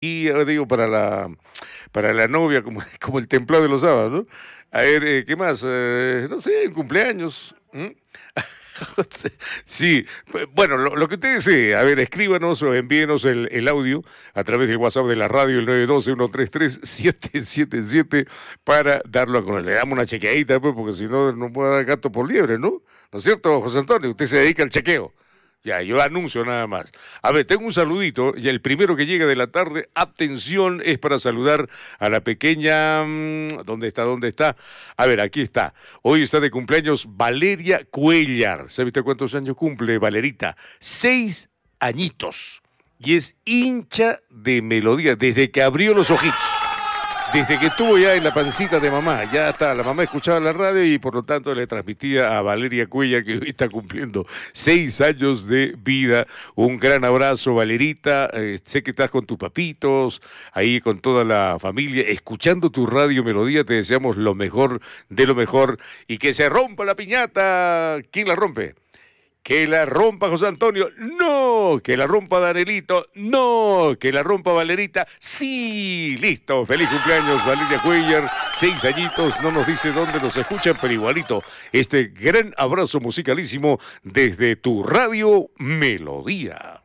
Y digo, para la novia, como, como el templado de los sábados, ¿no? A ver, ¿qué más? No sé, el cumpleaños. Sí, bueno, lo que usted desee, a ver, escríbanos o envíenos el audio a través del WhatsApp de la radio, el 912-133-777, para darlo a conocer. Le damos una chequeadita, pues, porque si no, no puede dar gato por liebre, ¿no? ¿No es cierto, José Antonio? Usted se dedica al chequeo. Ya, yo anuncio nada más. A ver, tengo un saludito y el primero que llega de la tarde, atención, es para saludar a la pequeña... ¿Dónde está? ¿Dónde está? A ver, aquí está. Hoy está de cumpleaños Valeria Cuellar. ¿Sabe usted cuántos años cumple Valerita? 6 añitos. Y es hincha de Melodía desde que abrió los ojitos. Desde que estuvo ya en la pancita de mamá, ya está, la mamá escuchaba la radio y por lo tanto le transmitía a Valeria Cuella, que hoy está cumpliendo 6 años de vida. Un gran abrazo, Valerita. Sé que estás con tus papitos, ahí con toda la familia, escuchando tu radio Melodía. Te deseamos lo mejor de lo mejor y que se rompa la piñata. ¿Quién la rompe? Que la rompa José Antonio, no, que la rompa Danielito, no, que la rompa Valerita, sí, listo, feliz cumpleaños Valeria Cuellar, 6 añitos, no nos dice dónde nos escuchan, pero igualito, este gran abrazo musicalísimo desde tu radio Melodía.